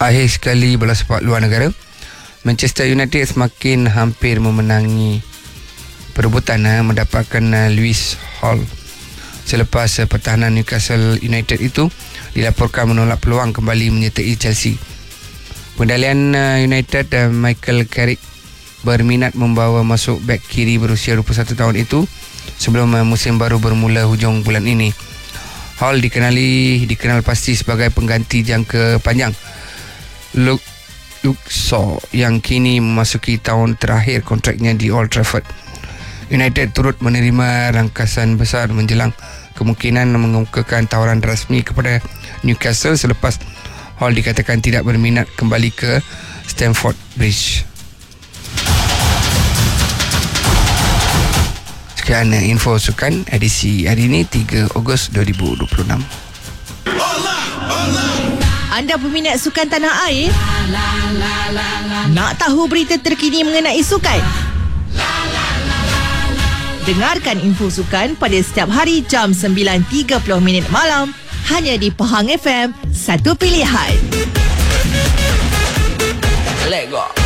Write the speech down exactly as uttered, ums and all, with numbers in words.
akhir sekali bola sepak luar negara. Manchester United semakin hampir memenangi perebutan uh, mendapatkan uh, Lewis Hall selepas uh, pertahanan Newcastle United itu dilaporkan menolak peluang kembali menyertai Chelsea. Pendalian uh, United uh, Michael Carrick berminat membawa masuk bek kiri berusia dua puluh satu tahun itu sebelum uh, musim baru bermula hujung bulan ini. Hall dikenali dikenal pasti sebagai pengganti jangka panjang Luke Luke Shaw yang kini memasuki tahun terakhir kontraknya di Old Trafford. United turut menerima rangkasan besar menjelang kemungkinan mengemukakan tawaran rasmi kepada Newcastle selepas Hall dikatakan tidak berminat kembali ke Stamford Bridge. Sekian info sukan edisi hari ini tiga Ogos dua ribu dua puluh enam. Anda peminat sukan tanah air? Nak tahu berita terkini mengenai sukan? Dengarkan info sukan pada setiap hari jam sembilan tiga puluh minit malam hanya di Pahang F M, satu pilihan. Let go.